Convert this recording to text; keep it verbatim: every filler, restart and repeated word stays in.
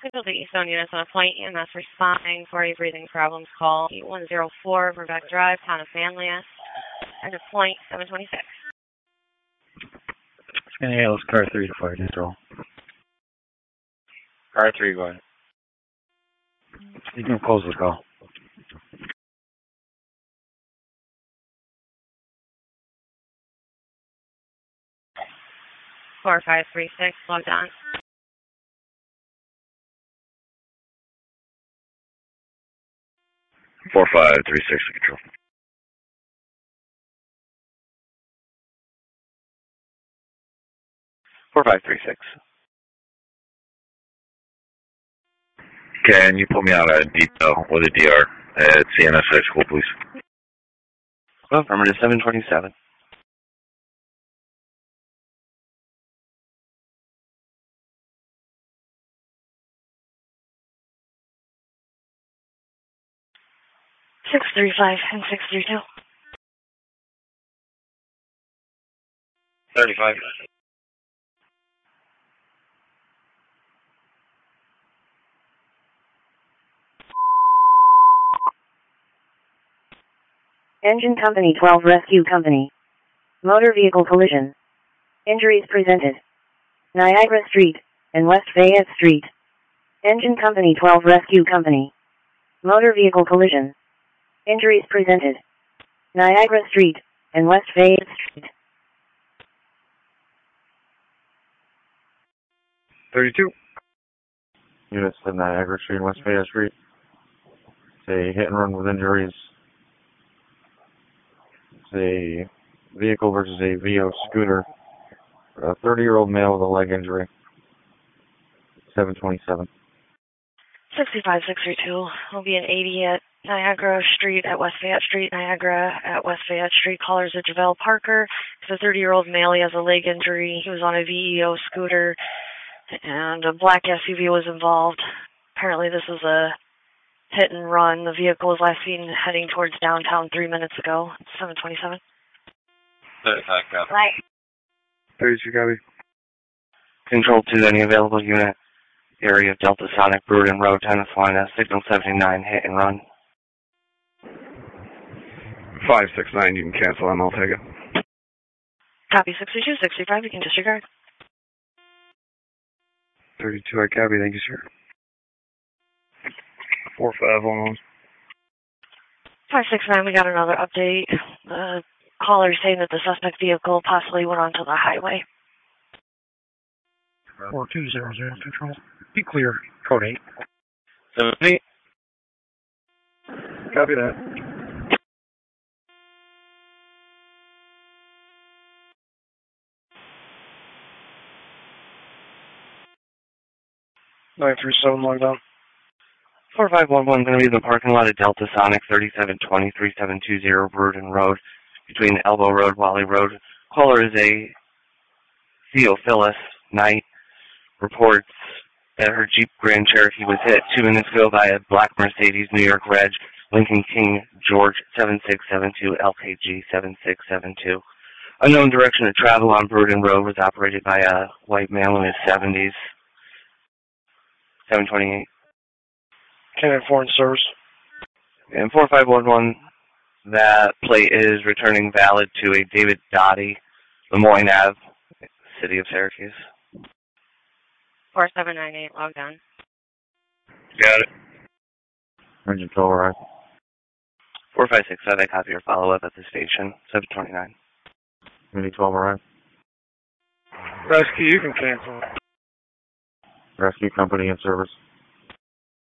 Schedule the Eastbound units on a point E M S responding for a breathing problems call. eight one zero four, Rebecca Drive, town of Manlius. End of point, seven twenty-six. Yeah, let's car three to fire control. Car three, go ahead. You can close the call. four five three six, logged on. four five three six, control. four five three six. Can you put me on a detail with a D R at C N S High School, please? Well, affirmative seven twenty-seven. six three five and six three two. thirty-five. Engine Company twelve Rescue Company. Motor vehicle collision. Injuries presented. Niagara Street and West Fayette Street. Engine Company twelve Rescue Company. Motor vehicle collision. Injuries presented. Niagara Street and West Fayette Street. thirty-two. Units to Niagara Street and West Fayette Street. It's a hit and run with injuries. It's a vehicle versus a Vio scooter. A thirty-year-old male with a leg injury. seven twenty-seven. sixty-five six three two will be an eighty at Niagara Street at West Fayette Street, Niagara at West Fayette Street. Callers at Javelle Parker. It's a thirty-year-old male. He has a leg injury. He was on a V E O scooter, and a black S U V was involved. Apparently this is a hit and run. The vehicle was last seen heading towards downtown three minutes ago. seven twenty-seven. thirty-five, copy. Right. thirty-two, copy. Control to any available unit. Area of Delta Sonic, Brewerton Road, Tennis Line, signal seventy-nine, hit and run. five six nine, you can cancel and I'll take it. Copy sixty-two, sixty-five, you can disregard. thirty-two, I copy, thank you, sir. four five one one. five six nine, we got another update. The caller is saying that the suspect vehicle possibly went onto the highway. four two zero zero, control. Be clear, code eight. seventy. Copy that. nine three seven, logged on. four five one one, going to be in the parking lot at Delta Sonic, thirty-seven twenty, thirty-seven twenty, Brewerton Road, between Elbow Road, Wally Road. Caller is a Theophilus Knight. Reports that her Jeep Grand Cherokee was hit two minutes ago by a black Mercedes New York Reg, Lincoln King George seven six seven two, L K G seven six seven two. Unknown direction of travel on Brewerton Road was operated by a white male in his seventies. seven twenty-eight. Canada Foreign Service. And four five one one, that plate is returning valid to a David Dottie, Lemoyne Ave, City of Syracuse. four seven nine eight, logged on. Got it. Engine twelve, right? four five six five, I copy your follow-up at the station. seven twenty-nine. Unity twelve, right? Rescue, you can cancel. Rescue company in service.